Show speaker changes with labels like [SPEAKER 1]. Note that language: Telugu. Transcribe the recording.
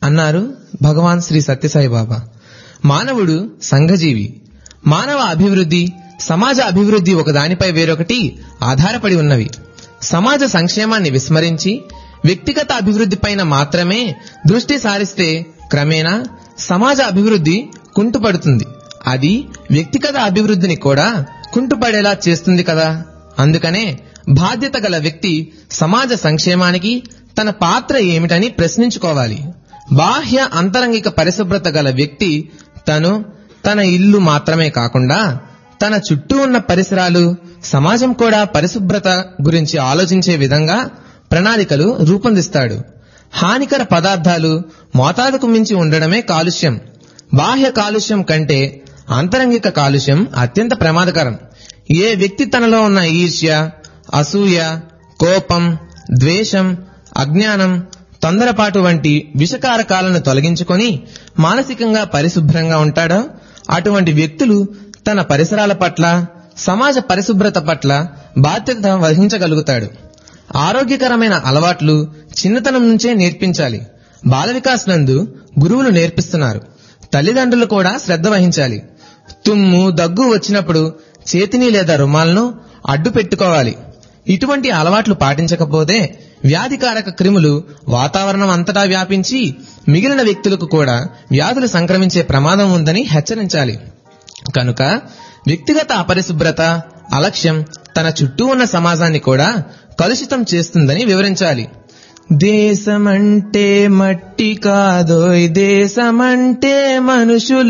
[SPEAKER 1] అన్నారు భగవాన్ శ్రీ సత్యసాయి బాబా. మానవుడు సంఘజీవి. మానవ అభివృద్ధి, సమాజ అభివృద్ధి ఒకదానిపై వేరొకటి ఆధారపడి ఉన్నవి. సమాజ సంక్షేమాన్ని విస్మరించి వ్యక్తిగత అభివృద్ధి పైన మాత్రమే దృష్టి సారిస్తే క్రమేణా సమాజ అభివృద్ధి కుంటుపడుతుంది. అది వ్యక్తిగత అభివృద్ధిని కూడా కుంటుపడేలా చేస్తుంది కదా. అందుకనే బాధ్యత గల వ్యక్తి సమాజ సంక్షేమానికి తన పాత్ర ఏమిటని ప్రశ్నించుకోవాలి. బాహ్య అంతరంగిక పరిశుభ్రత గల వ్యక్తి తన ఇల్లు మాత్రమే కాకుండా తన చుట్టూ ఉన్న పరిసరాలు, సమాజం కూడా పరిశుభ్రత గురించి ఆలోచించే విధంగా ప్రణాళికలు రూపొందిస్తాడు. హానికర పదార్థాలు మోతాదుకు మించి ఉండడమే కాలుష్యం. బాహ్య కాలుష్యం కంటే ఆంతరంగిక కాలుష్యం అత్యంత ప్రమాదకరం. ఏ వ్యక్తి తనలో ఉన్న ఈర్ష్య, అసూయ, కోపం, ద్వేషం, అజ్ఞానం, తొందరపాటు వంటి విషకారకాలను తొలగించుకొని మానసికంగా పరిశుభ్రంగా ఉంటాడో అటువంటి వ్యక్తులు తన పరిసరాల పట్ల, సమాజ పరిశుభ్రత పట్ల బాధ్యత వహించగలుగుతాడు. ఆరోగ్యకరమైన అలవాట్లు చిన్నతనం నుంచే నేర్పించాలి. బాల వికాస్ నందు గురువులు నేర్పిస్తున్నారు. తల్లిదండ్రులు కూడా శ్రద్ధ వహించాలి. తుమ్ము, దగ్గు వచ్చినప్పుడు చేతిని లేదా రుమాలను అడ్డు పెట్టుకోవాలి. ఇటువంటి అలవాట్లు పాటించకపోతే వ్యాధికారక క్రిములు వాతావరణం అంతటా వ్యాపించి మిగిలిన వ్యక్తులకు కూడా వ్యాధులు సంక్రమించే ప్రమాదం ఉందని హెచ్చరించాలి. కనుక వ్యక్తిగత అపరిశుభ్రత, అలక్ష్యం తన చుట్టూ ఉన్న సమాజాన్ని కూడా కలుషితం చేస్తుందని వివరించాలి. దేశమంటే మట్టి కాదోయ్, దేశమంటే మనుషులు